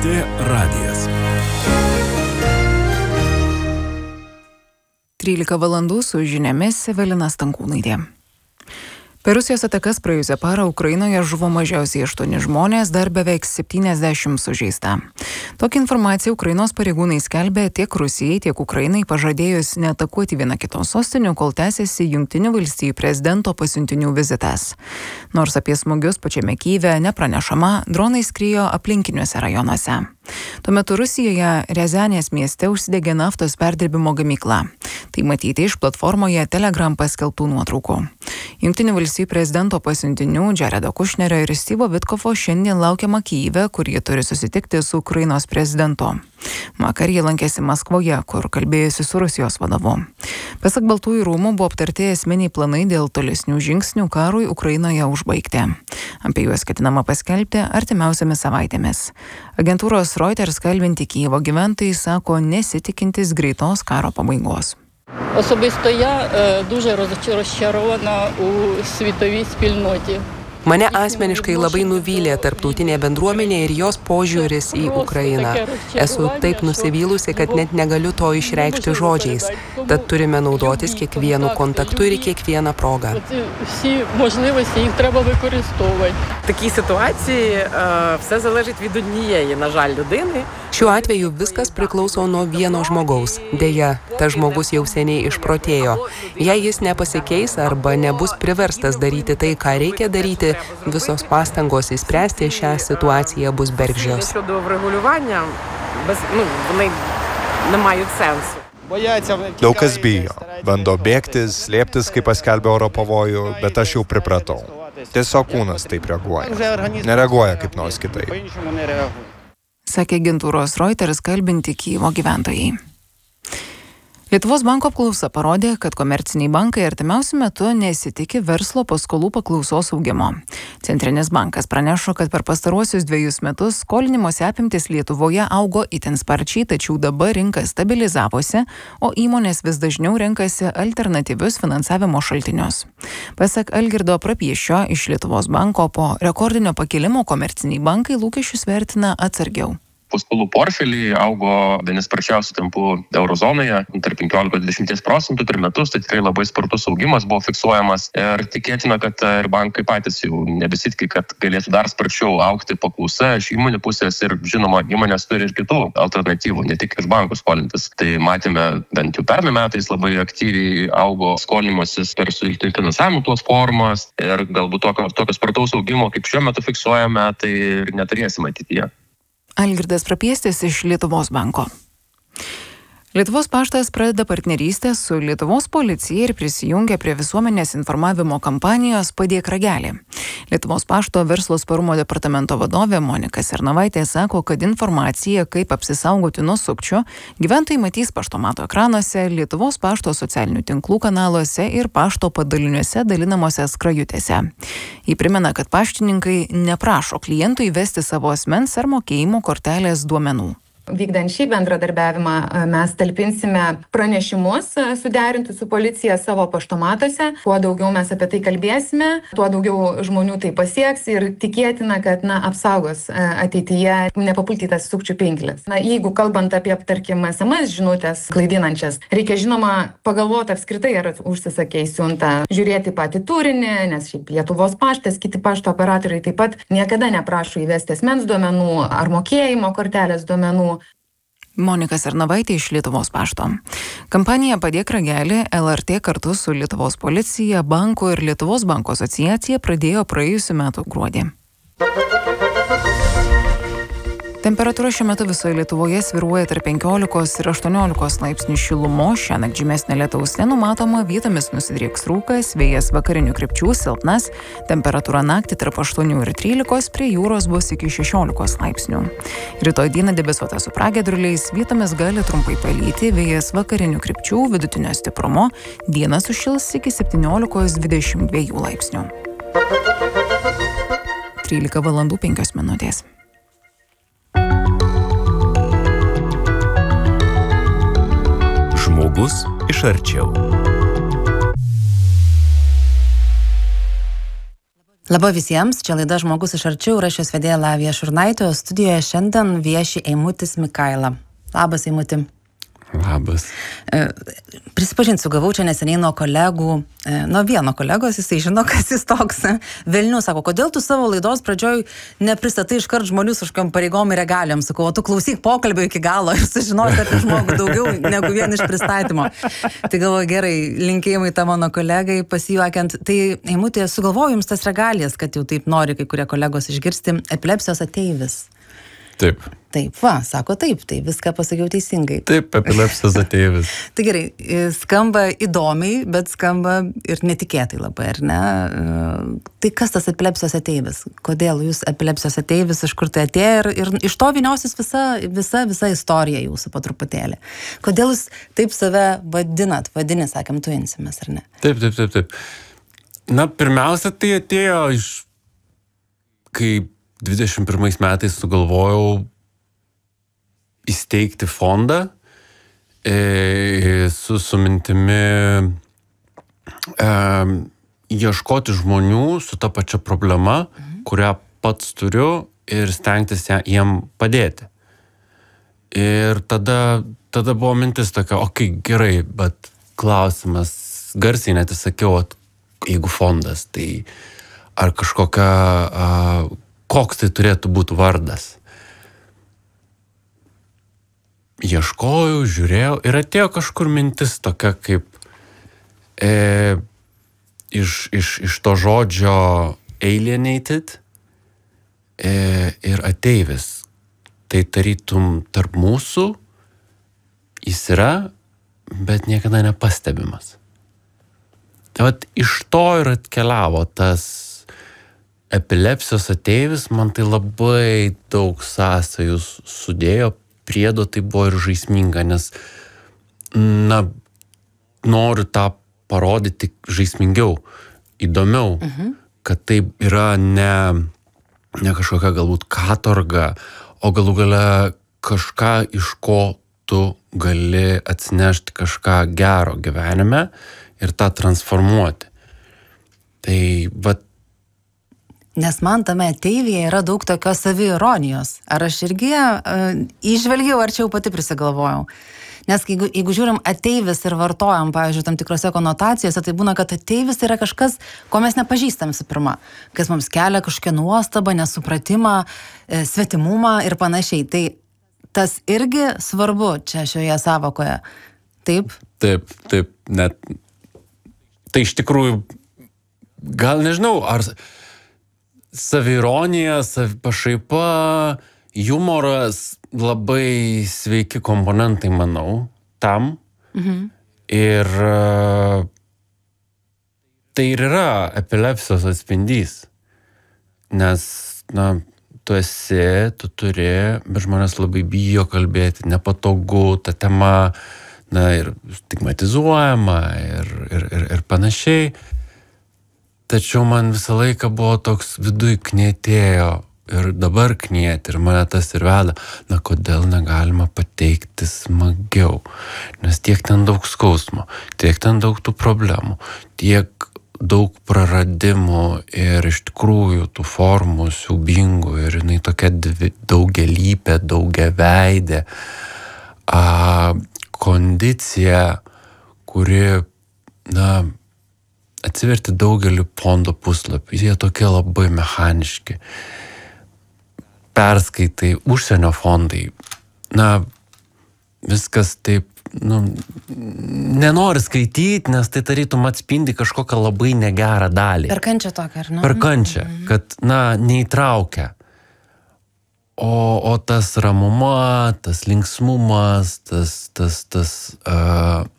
LRT radijas. 13 valandų su žiniomis Evelina Stankūnaitė. Per Rusijos atakas praėjusią parą Ukrainoje žuvo mažiausiai 8 žmonės, dar beveik 70 sužeista. Tokią informaciją Ukrainos pareigūnai skelbė tiek Rusijai, tiek Ukrainai pažadėjus neatakuoti viena kitos sostinių, kol tęsiasi Jungtinių valstijų prezidento pasiuntinių vizitas. Nors apie smūgius pačiame Kyjive nepranešama, dronai skriejo aplinkiniuose rajonuose. Tuo metu Rusijoje Riazanės mieste užsidegė naftos perdirbimo gamykla. Tai matyti iš platformoje Telegram paskelbtų nuotraukų. Jungtinių valstijų prezidento pasiuntinių Jaredo Kušnerio ir Styvo Vitkofo šiandien laukiama Kyjive, kur jie turi susitikti su Ukrainos prezidentu. Vakar jie lankėsi Maskvoje, kur kalbėjosi su Rusijos vadovu. Pasak Baltųjų rūmų buvo aptarti esminiai planai dėl tolesnių žingsnių karui Ukrainoje užbaigti. Apie juos ketinama paskelbti artimiausiamis savaitėmis. Agentūros Reuters kalbinti Kyjivo gyventojai sako nesitikintis greitos karo pabaigos. Особисто я дуже розчарована у світовій спільноті. Mane asmeniškai labai nuvylė tarptautinė bendruomenė ir jos požiūris į Ukrainą. Esu taip nusivylusi, kad net negaliu to išreikšti žodžiais. Tad turime naudotis kiekvienu kontaktu ir kiekvieną progą. Всі можливості їх треба використовувати. В такій ситуації все залежить від однієї, на жаль, людини. Šiuo atveju viskas priklauso nuo vieno žmogaus. Deja, tas žmogus jau seniai išprotėjo. Jei jis nepasikeis arba nebus priverstas daryti tai, ką reikia daryti, visos pastangos įspręsti šią situaciją bus bergždžios. Щодо врегулювання, вони не мають сенсу. Daug kas bijo. Bando bėgtis, slėptis, kai paskelbė oro pavojų, bet aš jau pripratau. Tiesiog kūnas taip reaguoja. Nereaguoja kaip nors kitaip. Sakė agentūros Reuters kalbinti Kyjivo gyventojai. Lietuvos banko apklausa parodė, kad komerciniai bankai artimiausiu metu nesitikė verslo paskolų paklausos augimo. Centrinis bankas praneša, kad per pastaruosius 2 metus skolinimosi apimtis Lietuvoje augo itin sparčiai, tačiau dabar rinka stabilizavosi, o įmonės vis dažniau renkasi alternatyvius finansavimo šaltinius. Pasak Algirdo Prapiešio iš Lietuvos banko, po rekordinio pakilimo komerciniai bankai lūkesčius vertina atsargiau. Paskolų portfeliai augo vieni sparčiausių tempų eurozonoje, tarp 15-20% per metus, tai tikrai labai spartus augimas buvo fiksuojamas ir tikėtina, kad ir bankai patys jau nebesitikė, kad galėtų dar sparčiau augti paklausa iš įmonių pusės ir žinoma, įmonės turi ir kitų alternatyvų, ne tik iš bankų skolintis. Tai matėme bent jau pernai metais labai aktyviai augo skolinimasis per finansavimo platformas ir galbūt tokio spartaus augimo, kaip šiuo metu fiksuojame, tai ir neturėsime ateityje. Algirdas Prapiestis iš Lietuvos banko. Lietuvos paštas pradeda partnerystę su Lietuvos policija ir prisijungia prie visuomenės informavimo kampanijos Padėk ragelį. Lietuvos pašto verslo sparumo departamento vadovė Monika Sernovaitė sako, kad informacija, kaip apsisaugoti nuo sukčių, gyventojai matys paštomato ekranuose, Lietuvos pašto socialinių tinklų kanaluose ir pašto padaliniuose dalinamose skrajutėse. Ji primena, kad paštininkai neprašo klientų įvesti savo asmens ar mokėjimo kortelės duomenų. Vykdant šį bendradarbiavimą mes talpinsime pranešimus suderintus su policija savo paštomatuose. Kuo daugiau mes apie tai kalbėsime, tuo daugiau žmonių tai pasieks ir tikėtina, kad apsaugos ateityje nepapulti tas sukčių pinkles. Jeigu kalbant apie, tarkim, SMS žinutės klaidinančias, reikia žinoma pagalvoti apskritai, ar užsisakei siuntą, žiūrėti patį turinį, nes šiaip Lietuvos paštas, kiti pašto operatoriai taip pat niekada neprašo įvesti asmens duomenų ar mokėjimo kortelės duomenų. Monika Sernovaitė iš Lietuvos pašto. Kampanija Padėk ragelį LRT kartu su Lietuvos policija, banku ir Lietuvos banko asociacija pradėjo praėjusiu metu gruodį. Temperatūra šiuo metu visoje Lietuvoje svyruoja tarp 15 ir 18 laipsnių šilumos. Šiąnakt žymesnio lietaus nenumatoma, vietomis nusidrieks rūkas, vėjas vakarinių krypčių silpnas, temperatūra naktį tarp 8 ir 13, prie jūros bus iki 16 laipsnių. Rytoj dieną debesuota su pragiedruliais, vietomis gali trumpai palyti, vėjas vakarinių krypčių vidutinio stiprumo, dieną sušils iki 17-22 laipsnių. 13 valandų 5 minutės. Žmogus iš arčiau. Labą visiems, čia laida Žmogus iš arčiau ir aš jos vedėja Lavija Šurnaitė, o studijoje šiandien vieši Eimutis Mikaila. Labas, Eimuti. Labas. Prisipažinsiu, gavau čia neseniai nuo kolegų, nuo vieno kolegos, jisai žino, kas jis toks. Velnių sako, kodėl tu savo laidos pradžioj nepristatai iškart žmonių su kažkokiam pareigom ir regalijom? Sakau, o tu klausyk pokalbio iki galo ir sužinosi apie žmogų daugiau negu vien iš pristatymo. Tai galvoju, gerai, linkėjimai tą mano kolegai pasijuokiant. Tai, Eimutė, sugalvoju jums tas regalijas, kad jau taip nori kai kurie kolegos išgirsti. Epilepsijos ateivis. Taip. Taip, va, sako taip, tai viską pasakiau teisingai. Taip, epilepsijos ateivis. Tai gerai, skamba įdomiai, bet skamba ir netikėtai labai, ar ne? Tai kas tas epilepsijos ateivis? Kodėl jūs epilepsijos ateivis, iš kur tai atėjo ir iš to vyniosis visa istorija jūsų po truputėlį. Kodėl jūs taip save vadini, sakėm, tuinsimės, ar ne? Taip. Na, pirmiausia, tai atėjo iš, kai 21 metais sugalvojau įsteigti fondą su mintimi ieškoti žmonių su ta pačia problema, kurią pats turiu ir stengtis jiem padėti. Ir tada buvo mintis tokia, gerai, bet klausimas, garsiai net įsakiau, jeigu fondas, tai ar koks tai turėtų būti vardas. Ieškojau, žiūrėjau ir atėjo kažkur mintis tokia kaip iš to žodžio alienated ir ateivis. Tai tarytum tarp mūsų jis yra, bet niekada nepastebimas. Tai vat iš to ir atkeliavo tas epilepsijos ateivis, man tai labai daug sąsajų sudėjo, priedo tai buvo ir žaisminga, nes noriu tą parodyti žaismingiau, įdomiau, kad tai yra ne kažkokia galbūt katorga, o galų gale kažką, iš ko tu gali atsinešti kažką gero gyvenime ir tą transformuoti. Tai Nes man tame ateivyje yra daug tokios saviironijos. Ar aš irgi įžvelgiau, ar čia jau pati prisigalvojau? Nes jeigu žiūrim ateivis ir vartojam, pavyzdžiui, tam tikrose konotacijose, tai būna, kad ateivis yra kažkas, ko mes nepažįstam visų pirma. Kas mums kelia kažkokią nuostabą, nesupratimą, svetimumą ir panašiai. Tai tas irgi svarbu čia šioje sąvokoje. Taip? Taip. Net tai iš tikrųjų, gal nežinau, ar saviironija, pašaipa, jumoras labai sveiki komponentai, manau, tam. Ir tai ir yra epilepsijos atspindys. Nes, tu turi, bet žmonės labai bijo kalbėti, nepatogu, ta tema, ir stigmatizuojama ir panašiai. Tačiau man visą laiką buvo toks viduj knietėjo ir dabar knieti ir mane tas ir veda. Kodėl negalima pateikti smagiau? Nes tiek ten daug skausmo, tiek ten daug tų problemų, tiek daug praradimų ir iš tikrųjų tų formų siaubingų ir jinai tokia daugialypė, daugiaveidė kondicija, kuri, atsiverti daugelį fondo puslapį, jie tokie labai mechaniški. Perskaitai užsienio fondai, viskas taip, nenori skaityti, nes tai tarytum atspindi kažkokią labai negerą dalį. Per kančią tokią, ar ne? Per kančią, kad, neįtraukia. O tas ramuma, tas linksmumas, tas